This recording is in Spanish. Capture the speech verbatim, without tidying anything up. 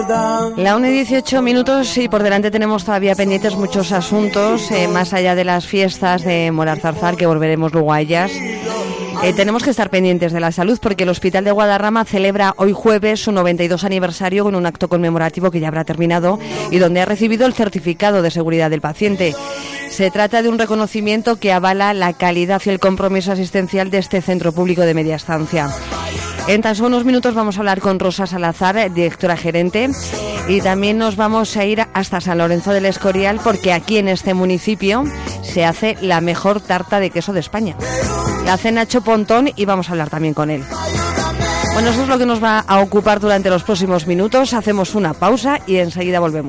La una y dieciocho minutos y por delante tenemos todavía pendientes muchos asuntos, eh, más allá de las fiestas de Moralzarzal, que volveremos luego a ellas. Eh, tenemos que estar pendientes de la salud porque el Hospital de Guadarrama celebra hoy jueves su noventa y dos aniversario con un acto conmemorativo que ya habrá terminado y donde ha recibido el certificado de seguridad del paciente. Se trata de un reconocimiento que avala la calidad y el compromiso asistencial de este centro público de media estancia. En tan solo unos minutos vamos a hablar con Rosa Salazar, directora gerente, y también nos vamos a ir hasta San Lorenzo del Escorial porque aquí en este municipio se hace la mejor tarta de queso de España. La hace Nacho Pontón y vamos a hablar también con él. Bueno, eso es lo que nos va a ocupar durante los próximos minutos. Hacemos una pausa y enseguida volvemos.